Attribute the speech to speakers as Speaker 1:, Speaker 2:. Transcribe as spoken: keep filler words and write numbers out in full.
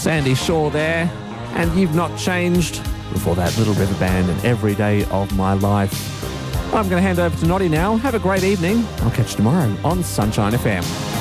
Speaker 1: Sandy Shaw there, and You've Not Changed. Before that, Little River Band and Every Day of My Life. I'm going to hand over to Noddy now. Have a great evening. I'll catch you tomorrow on Sunshine F M.